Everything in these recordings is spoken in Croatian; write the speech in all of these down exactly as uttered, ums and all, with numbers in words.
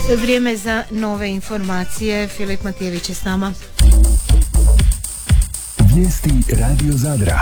Vrijeme za nove informacije. Filip Matijević je s nama. Vijesti Radio Zadra.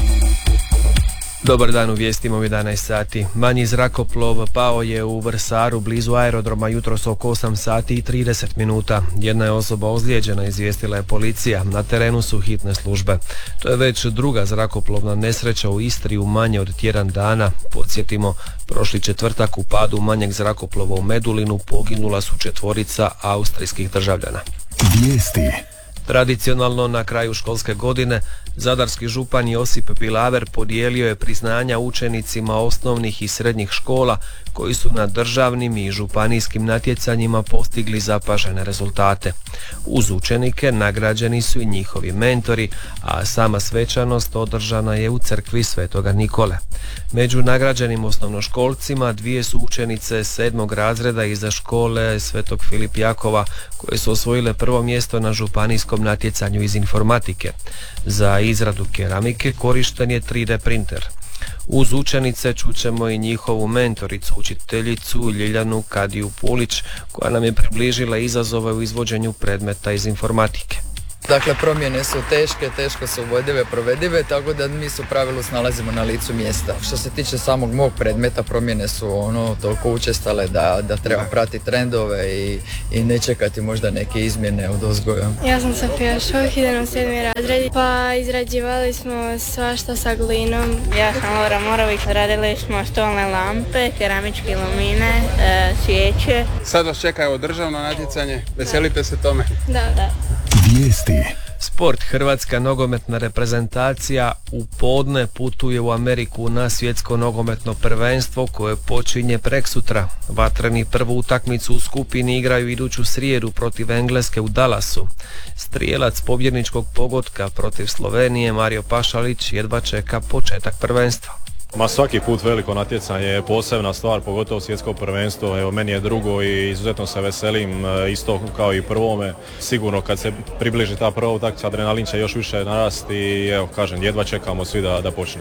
Dobar dan, u vijestima u jedanaest sati. Manji zrakoplov pao je u Vrsaru blizu aerodroma jutros oko osam sati i trideset minuta. Jedna je osoba ozlijeđena, izvijestila je policija. Na terenu su hitne službe. To je već druga zrakoplovna nesreća u Istri u manje od tjedan dana. Podsjetimo, prošli četvrtak u padu manjeg zrakoplova u Medulinu poginula su četvorica austrijskih državljana. Vijesti. Tradicionalno na kraju školske godine zadarski župan Josip Bilaver podijelio je priznanja učenicima osnovnih i srednjih škola koji su na državnim i županijskim natjecanjima postigli zapažene rezultate. Uz učenike nagrađeni su i njihovi mentori, a sama svečanost održana je u crkvi Svetoga Nikole. Među nagrađenim osnovnoškolcima dvije su učenice sedmog razreda iza škole Svetog Filip Jakova koje su osvojile prvo mjesto na županijskom natjecanju iz informatike. Za izradu keramike korišten je tri D printer. Uz učenice čućemo i njihovu mentoricu, učiteljicu Ljiljanu Kadiju Pulić, koja nam je približila izazove u izvođenju predmeta iz informatike. Dakle, promjene su teške, teško su uvodive, provedive, tako da mi se u pravilu snalazimo na licu mjesta. Što se tiče samog mog predmeta, promjene su ono toliko učestale da, da treba pratiti trendove i, i ne čekati možda neke izmjene od uzgoja. Ja sam Sofija Šoh, idem u sedmi razred, pa izrađivali smo svašta sa glinom. Ja sam Laura Morović, radili smo stolne lampe, keramičke lumine, e, svijeće. Sad vas čeka evo državno natjecanje, veselite se tome? Da, da. Vijesti. Sport. Hrvatska nogometna reprezentacija u podne putuje u Ameriku na svjetsko nogometno prvenstvo koje počinje preksutra. Vatreni prvu utakmicu u skupini igraju iduću srijedu protiv Engleske u Dallasu. Strijelac pobjedničkog pogotka protiv Slovenije Mario Pašalić jedva čeka početak prvenstva. Ma svaki put veliko natjecanje je posebna stvar, pogotovo svjetsko prvenstvo. Evo, meni je drugo i izuzetno se veselim, isto kao i prvome. Sigurno kad se približi ta prva utakmica, adrenalin će još više narasti i evo, kažem, jedva čekamo svi da, da počne.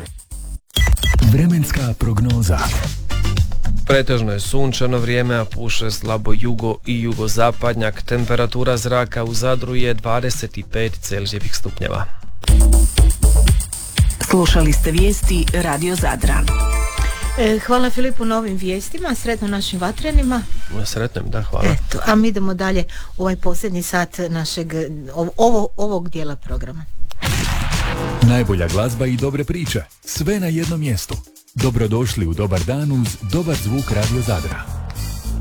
Vremenska prognoza. Pretežno je sunčano vrijeme, a puše slabo jugo i jugozapadnjak. Temperatura zraka u Zadru je dvadeset pet celzijevih stupnjeva. Slušali ste vijesti Radio Zadra. E, hvala Filipu na ovim vijestima, sretno našim vatrenima. Sretnem, da, hvala. Eto, a mi idemo dalje u ovaj posljednji sat našeg ovo, ovog dijela programa. Najbolja glazba i dobre priče, sve na jednom mjestu. Dobrodošli u Dobar dan uz dobar zvuk Radio Zadra.